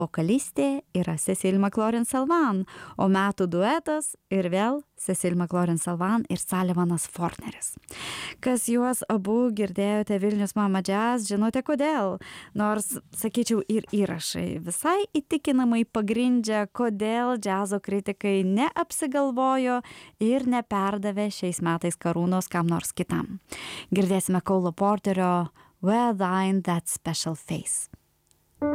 Vokalistė yra Cecile McLaurin-Salvant, o metų duetas ir vėl Cecile McLaurin-Salvant ir Sullivanas Fortneris. Kas juos abu girdėjote Vilnius Mama Jazz, žinote kodėl, nors, sakyčiau, ir įrašai visai įtikinamai pagrindžia, kodėl džiazo kritikai neapsigalvojo ir neperdavė šiais metais karūnos kam nors kitam. Girdėsime Cole Porterio Where Thine That Special Face.